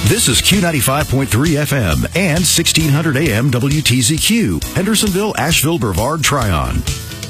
This is Q95.3 FM and 1600 AM WTZQ, Hendersonville, Asheville, Brevard, Tryon.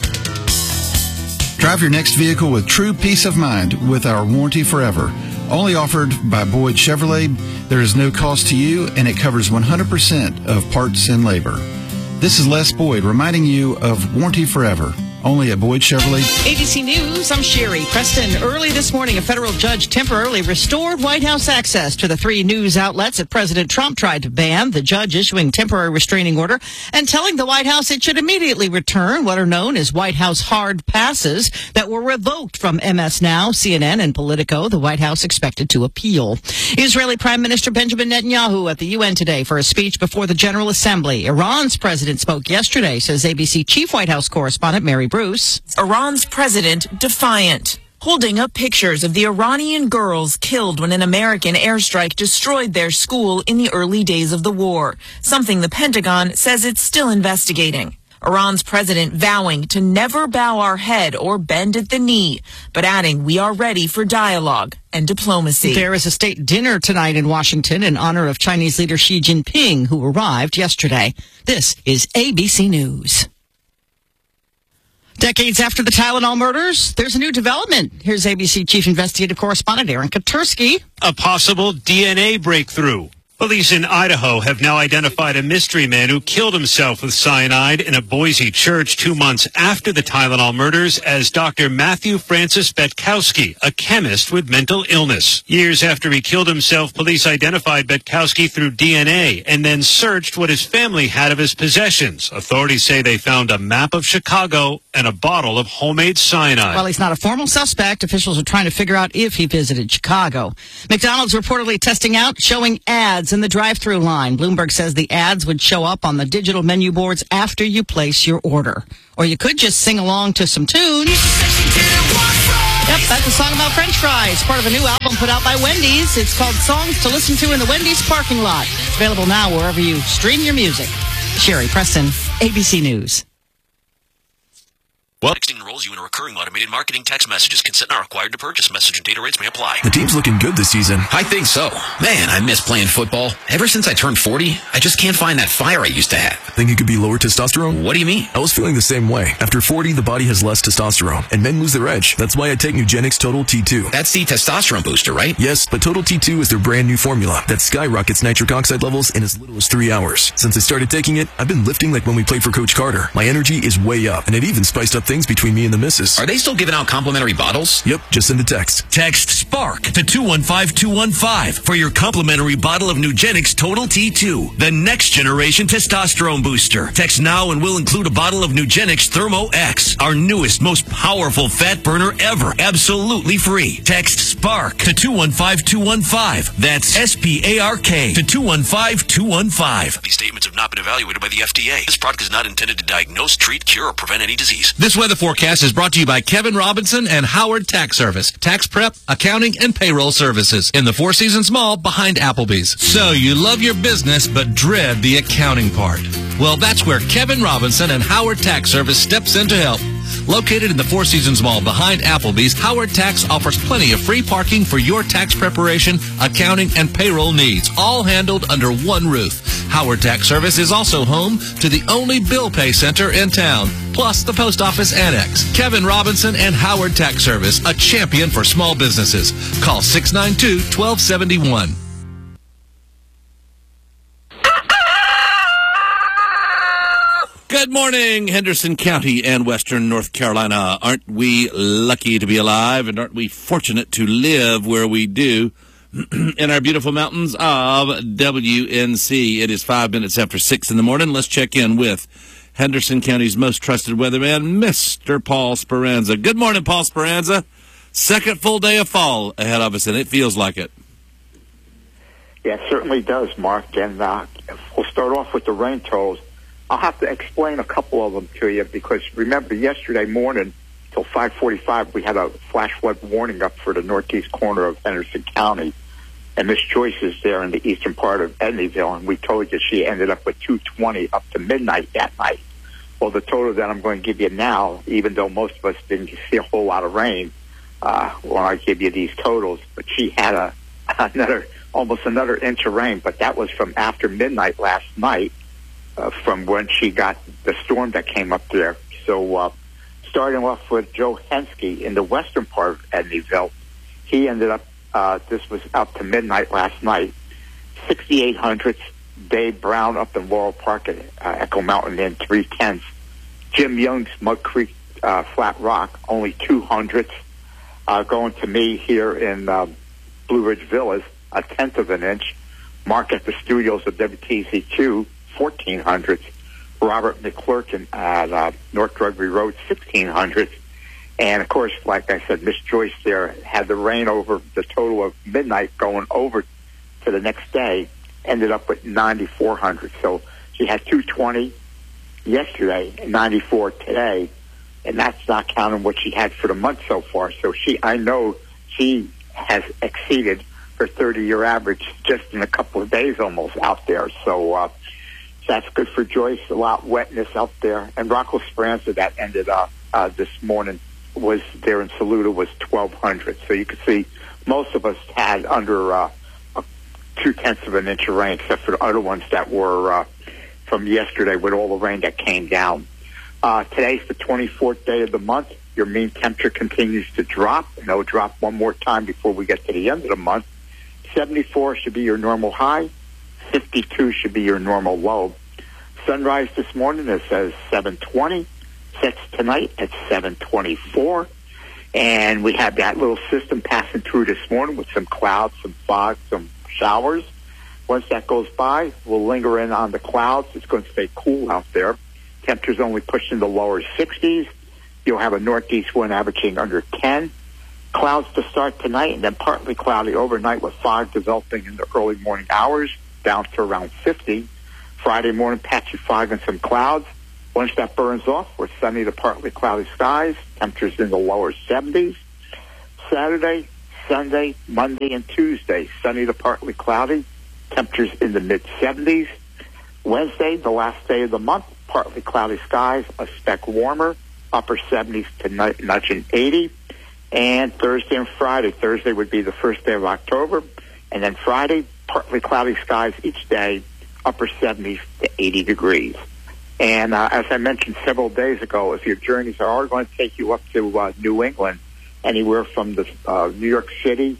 Drive your next vehicle with true peace of mind with our warranty forever. Only offered by Boyd Chevrolet, there is no cost to you, and it covers 100% of parts and labor. This is Les Boyd reminding you of warranty forever. Only at Boyd Chevrolet. ABC News, I'm Sherry Preston. Early this morning, a federal judge temporarily restored White House access to the 3 news outlets that President Trump tried to ban. The judge issuing temporary restraining order and telling the White House it should immediately return what are known as White House hard passes that were revoked from MS Now, CNN, and Politico. The White House expected to appeal. Israeli Prime Minister Benjamin Netanyahu at the UN today for a speech before the General Assembly. Iran's president spoke yesterday, says ABC Chief White House correspondent Mary Bruce. Iran's president defiant, holding up pictures of the Iranian girls killed when an American airstrike destroyed their school in the early days of the war, something the Pentagon says it's still investigating. Iran's president vowing to never bow our head or bend at the knee, but adding we are ready for dialogue and diplomacy. There is a state dinner tonight in Washington in honor of Chinese leader Xi Jinping, who arrived yesterday. This is ABC News. Decades after the Tylenol murders, there's a new development. Here's ABC Chief Investigative Correspondent Aaron Katursky. A possible DNA breakthrough. Police in Idaho have now identified a mystery man who killed himself with cyanide in a Boise church 2 months after the Tylenol murders as Dr. Matthew Francis Betkowski, a chemist with mental illness. Years after he killed himself, police identified Betkowski through DNA and then searched what his family had of his possessions. Authorities say they found a map of Chicago and a bottle of homemade cyanide. While he's not a formal suspect, officials are trying to figure out if he visited Chicago. McDonald's reportedly testing out showing ads in the drive-thru line. Bloomberg says the ads would show up on the digital menu boards after you place your order. Or you could just sing along to some tunes. Yep, that's a song about French fries, part of a new album put out by Wendy's. It's called Songs to Listen to in the Wendy's Parking Lot. It's available now wherever you stream your music. Sherry Preston, ABC News. Texting enrolls you in a recurring automated marketing text messages. Consent not required to purchase. Message and data rates may apply. The team's looking good this season. I think so. Man, I miss playing football. Ever since I turned 40, I just can't find that fire I used to have. Think it could be lower testosterone? What do you mean? I was feeling the same way. After 40, the body has less testosterone, and men lose their edge. That's why I take Nugenix Total T2. That's the testosterone booster, right? Yes, but Total T2 is their brand new formula that skyrockets nitric oxide levels in as little as 3 hours. Since I started taking it, I've been lifting like when we played for Coach Carter. My energy is way up, and it even spiced up things between me and the missus. Are they still giving out complimentary bottles? Yep, just send a text. Text SPARK to 215-215 for your complimentary bottle of Nugenix Total T2, the next generation testosterone booster. Text now and we'll include a bottle of Nugenix Thermo X, our newest, most powerful fat burner ever, absolutely free. Text SPARK to 215-215. That's SPARK to 215-215. These statements have not been evaluated by the FDA. This product is not intended to diagnose, treat, cure, or prevent any disease. This weather forecast is brought to you by Kevin Robinson and Howard Tax Service. Tax prep, accounting, and payroll services. In the Four Seasons Mall behind Applebee's. So you love your business but dread the accounting part. Well, that's where Kevin Robinson and Howard Tax Service steps in to help. Located in the Four Seasons Mall behind Applebee's, Howard Tax offers plenty of free parking for your tax preparation, accounting, and payroll needs, all handled under one roof. Howard Tax Service is also home to the only bill pay center in town, plus the post office annex. Kevin Robinson and Howard Tax Service, a champion for small businesses. Call 692-1271. Good morning, Henderson County and Western North Carolina. Aren't we lucky to be alive, and aren't we fortunate to live where we do in our beautiful mountains of WNC? It is 5 minutes after 6 in the morning. Let's check in with Henderson County's most trusted weatherman, Mr. Paul Speranza. Good morning, Paul Speranza. Second full day of fall ahead of us, and it feels like it. Yeah, it certainly does, Mark. And we'll start off with the rain totals. I'll have to explain a couple of them to you because remember yesterday morning till 5:45 we had a flash flood warning up for the northeast corner of Henderson County, and Miss Joyce is there in the eastern part of Edneyville, and we told you she ended up with 220 up to midnight that night. Well, the total that I'm going to give you now, even though most of us didn't see a whole lot of rain when I give you these totals, but she had another almost another inch of rain, but that was from after midnight last night, from when she got the storm that came up there. So starting off with Joe Henske in the western part of Edneyville, he ended up, this was up to midnight last night, 6,800. Dave Brown up in Laurel Park at Echo Mountain Inn, 3/10. Jim Young's Mud Creek Flat Rock, only 200. Going to me here in Blue Ridge Villas, 1/10 of an inch. Mark at the studios of WTZQ, 1,400. Robert McClurkin at North Drudgery Road, 1,600. And, of course, like I said, Miss Joyce there had the rain over the total of midnight going over to the next day, ended up with 9,400. So she had 220 yesterday and 94 today, and that's not counting what she had for the month so far. So I know she has exceeded her 30-year average just in a couple of days almost out there. So that's good for Joyce. A lot of wetness out there. And Rocco Speranza, that ended up this morning, was there in Saluda, was 1,200. So you can see most of us had under 2/10 of an inch of rain, except for the other ones that were from yesterday with all the rain that came down. Today's the 24th day of the month. Your mean temperature continues to drop, and it'll drop one more time before we get to the end of the month. 74 should be your normal high. 52 should be your normal low. Sunrise this morning is at 7:20. Sets tonight at 7:24. And we have that little system passing through this morning with some clouds, some fog, some showers. Once that goes by, we'll linger in on the clouds. It's going to stay cool out there. Temperatures only pushing the lower 60s. You'll have a northeast wind averaging under 10. Clouds to start tonight, and then partly cloudy overnight with fog developing in the early morning hours, down to around 50. Friday morning, patchy fog and some clouds. Once that burns off, we're sunny to partly cloudy skies. Temperatures in the lower 70s. Saturday, Sunday, Monday, and Tuesday, sunny to partly cloudy. Temperatures in the mid-70s. Wednesday, the last day of the month, partly cloudy skies, a speck warmer, upper 70s to nudging 80. And Thursday and Friday. Thursday would be the first day of October. And then Friday, partly cloudy skies each day, upper 70s to 80 degrees. And as I mentioned several days ago, if your journeys are going to take you up to New England, anywhere from the New York City,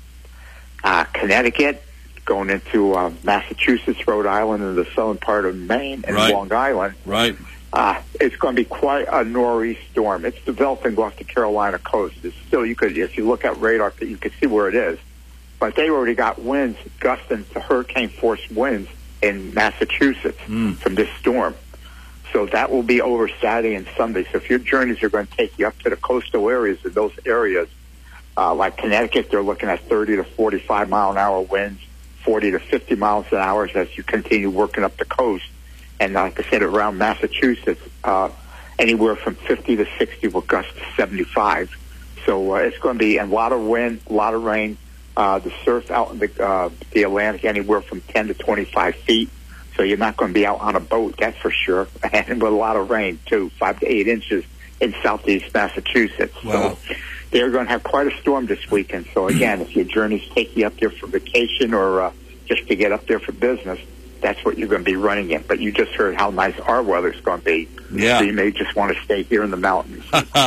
Connecticut, going into Massachusetts, Rhode Island, and the southern part of Maine and Long Island. Right. It's going to be quite a nor'east storm. It's developing off the Carolina coast. It's still, if you look at radar, you can see where it is. But they already got winds gusting to hurricane force winds in Massachusetts from this storm. So that will be over Saturday and Sunday. So if your journeys are going to take you up to the coastal areas of those areas, like Connecticut, they're looking at 30 to 45 mile an hour winds, 40 to 50 miles an hour as you continue working up the coast. And like I said, around Massachusetts, anywhere from 50 to 60 will gust to 75. So it's going to be a lot of wind, a lot of rain. The surf out in the Atlantic, anywhere from 10 to 25 feet. So you're not going to be out on a boat, that's for sure. And with a lot of rain, too, 5 to 8 inches in southeast Massachusetts. Wow. So they're going to have quite a storm this weekend. So, again, if your journeys take you up there for vacation or just to get up there for business, that's what you're going to be running in. But you just heard how nice our weather's going to be. Yeah. So you may just want to stay here in the mountains.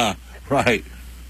Right.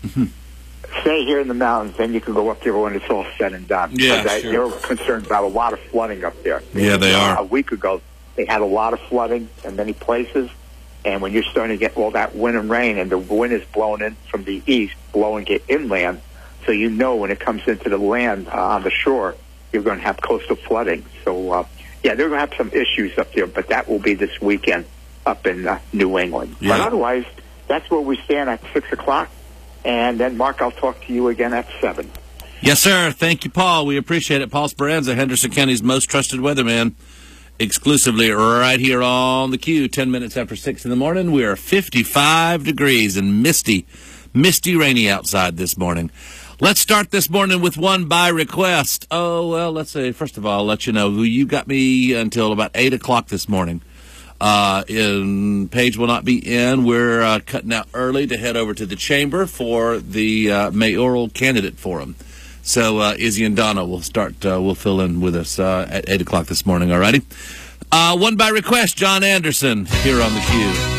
Stay here in the mountains, then you can go up there when it's all said and done. Yeah, sure. They're concerned about a lot of flooding up there. Yeah, they are. A week ago, they had a lot of flooding in many places, and when you're starting to get all that wind and rain, and the wind is blowing in from the east, blowing it inland, so you know when it comes into the land on the shore, you're going to have coastal flooding. So, they're going to have some issues up there, but that will be this weekend up in New England. Yeah. But otherwise, that's where we stand at 6 o'clock. And then, Mark, I'll talk to you again at 7. Yes, sir. Thank you, Paul. We appreciate it. Paul Speranza, Henderson County's most trusted weatherman, exclusively right here on the Q. 10 minutes after 6 in the morning. We are 55 degrees and misty, rainy outside this morning. Let's start this morning with one by request. Oh, well, let's say, first of all, I'll let you know who you got me until about 8 o'clock this morning. Paige will not be in. We're cutting out early to head over to the chamber for the mayoral candidate forum. So Izzy and Donna will fill in with us at 8 o'clock this morning, all righty? One by request, John Anderson, here on the Q.